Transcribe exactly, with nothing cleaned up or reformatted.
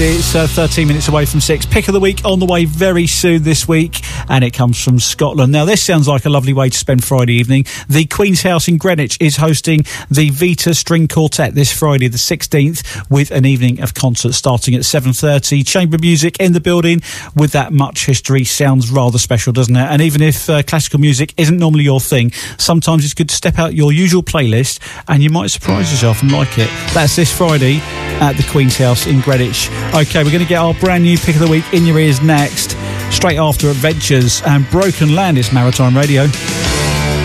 It's uh, thirteen minutes away from six. Pick of the week on the way very soon this week, and it comes from Scotland. Now, this sounds like a lovely way to spend Friday evening. The Queen's House in Greenwich is hosting the Vita String Quartet this Friday, the sixteenth, with an evening of concerts starting at seven thirty. Chamber music in the building with that much history sounds rather special, doesn't it? And even if uh, classical music isn't normally your thing, sometimes it's good to step out your usual playlist and you might surprise yourself and like it. That's this Friday at the Queen's House in Greenwich. OK, we're going to get our brand new pick of the week in your ears next, straight after Adventures and Broken Land. It's Maritime Radio.